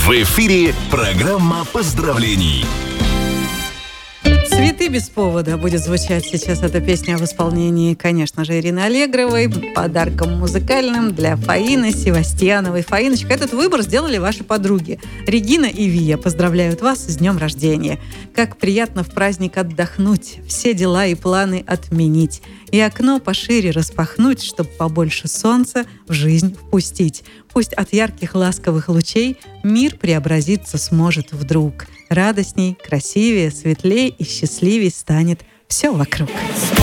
В эфире программа поздравлений. «Цветы без повода» будет звучать сейчас эта песня в исполнении, конечно же, Ирины Аллегровой, подарком музыкальным для Фаины Севастьяновой. Фаиночка, этот выбор сделали ваши подруги. Регина и Вия поздравляют вас с днем рождения. Как приятно в праздник отдохнуть, все дела и планы отменить, и окно пошире распахнуть, чтоб побольше солнца в жизнь впустить. Пусть от ярких ласковых лучей мир преобразиться сможет вдруг. Радостней, красивее, светлее и счастливее станет все вокруг.